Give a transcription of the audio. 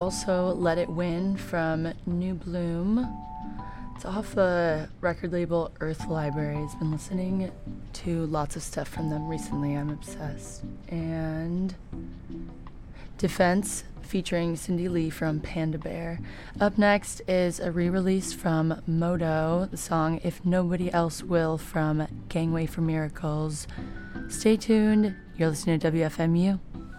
also Let It Win from New Bloom. It's off the record label Earth Library. I've been listening to lots of stuff from them recently. I'm obsessed. And Defense featuring Cindy Lee from Panda Bear. Up next is a re-release from Modo, the song If Nobody Else Will from Gangway for Miracles. Stay tuned. You're listening to WFMU.